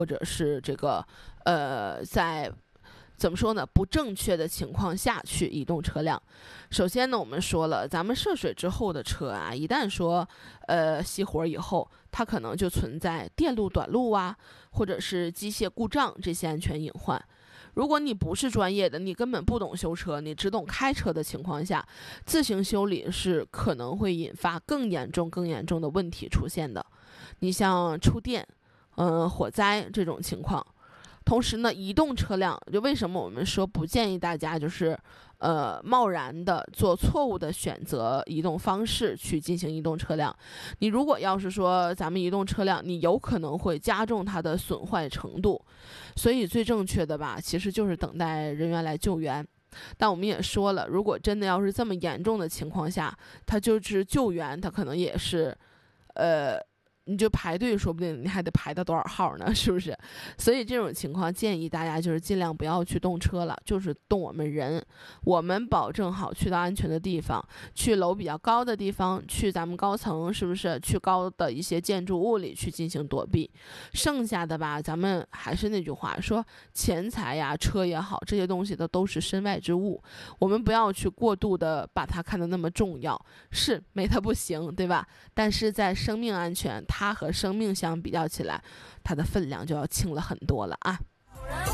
或者是这个在怎么说呢，不正确的情况下去移动车辆。首先呢，我们说了，咱们涉水之后的车啊，一旦说熄火以后，它可能就存在电路短路啊，或者是机械故障这些安全隐患。如果你不是专业的，你根本不懂修车，你只懂开车的情况下，自行修理是可能会引发更严重的问题出现的。你像触电、火灾这种情况。同时呢，移动车辆，就为什么我们说不建议大家就是贸然的做错误的选择移动方式去进行移动车辆。你如果要是说咱们移动车辆，你有可能会加重它的损坏程度，所以最正确的吧，其实就是等待人员来救援。但我们也说了，如果真的要是这么严重的情况下，它就是救援，它可能也是你就排队，说不定你还得排到多少号呢，是不是？所以这种情况建议大家就是尽量不要去动车了，就是动我们人。我们保证好去到安全的地方，去楼比较高的地方，去咱们高层，是不是？去高的一些建筑物里去进行躲避。剩下的吧，咱们还是那句话说，钱财呀、车也好，这些东西都是身外之物，我们不要去过度的把它看得那么重要。是没它不行，对吧？但是在生命安全，它和生命相比较起来，它的分量就要轻了很多了啊。